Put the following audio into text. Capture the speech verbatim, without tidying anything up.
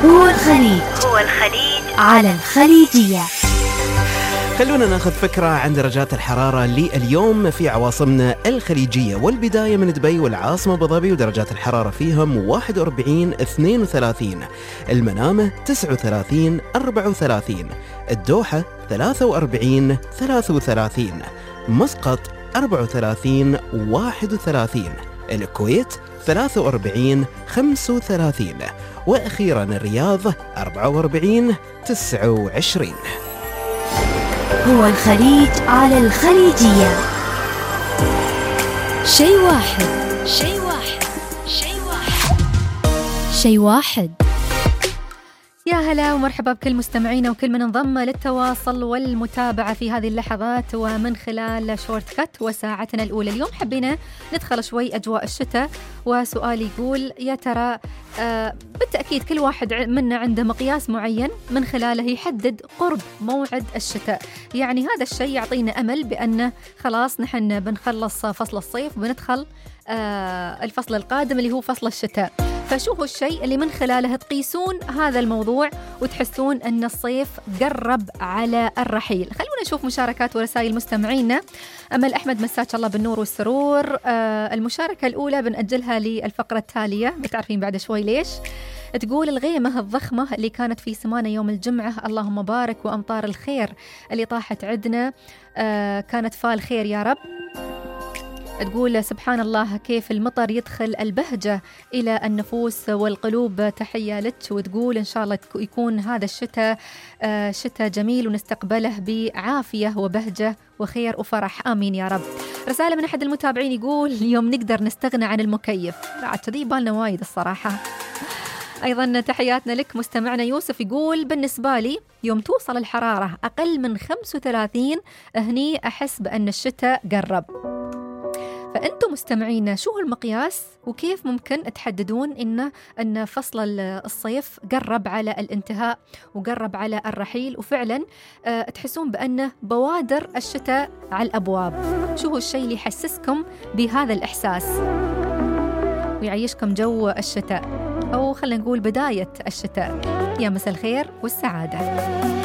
هو الخليج هو الخليج على الخليجية. خلونا ناخذ فكرة عن درجات الحرارة لليوم في عواصمنا الخليجية، والبداية من دبي والعاصمة أبو ظبي ودرجات الحرارة فيهم واحد وأربعين اثنين وثلاثين، المنامة تسعة وثلاثين أربعة وثلاثين، الدوحة ثلاثة وأربعين ثلاثة وثلاثين، مسقط أربعة وثلاثين واحد وثلاثين، الكويت ثلاثة وأربعين خمسة وثلاثين، وأخيرا الرياض أربعة وأربعين تسعة وعشرين. هو الخليج على الخليجية. شيء واحد شيء واحد شيء واحد شيء واحد. يا هلا ومرحبا بكل مستمعينا وكل من انضم للتواصل والمتابعة في هذه اللحظات ومن خلال شورت كات وساعتنا الأولى. اليوم حبينا ندخل شوي أجواء الشتاء، وسؤال يقول يا ترى آه بالتأكيد كل واحد منا عنده مقياس معين من خلاله يحدد قرب موعد الشتاء. يعني هذا الشيء يعطينا أمل بأنه خلاص نحن بنخلص فصل الصيف وبندخل آه الفصل القادم اللي هو فصل الشتاء. فشو هو الشيء اللي من خلاله تقيسون هذا الموضوع وتحسون أن الصيف قرب على الرحيل؟ خلونا نشوف مشاركات ورسائل مستمعينا. أمل أحمد مساك الله بالنور والسرور. آه المشاركة الأولى بنأجلها للفقرة التالية، بتعرفين بعد شوي ليش. تقول الغيمة الضخمة اللي كانت في سمانة يوم الجمعة اللهم بارك، وأمطار الخير اللي طاحت عندنا آه كانت فال خير يا رب. تقول سبحان الله كيف المطر يدخل البهجة إلى النفوس والقلوب، تحية لك. وتقول إن شاء الله يكون هذا الشتاء شتاء جميل ونستقبله بعافية وبهجة وخير وفرح، آمين يا رب. رسالة من أحد المتابعين يقول اليوم نقدر نستغنى عن المكيف، بعد كذي يبالنا وايد الصراحة. أيضا تحياتنا لك مستمعنا يوسف، يقول بالنسبة لي يوم توصل الحرارة أقل من خمسة وثلاثين هني أحس بأن الشتاء قرب. فأنتم مستمعين شو هو المقياس وكيف ممكن تحددون إن أن فصل الصيف قرب على الانتهاء وقرب على الرحيل، وفعلا أه تحسون بأنه بوادر الشتاء على الأبواب؟ شو هو الشيء اللي يحسسكم بهذا الإحساس ويعيشكم جو الشتاء، أو خلينا نقول بداية الشتاء؟ يا مساء الخير والسعادة.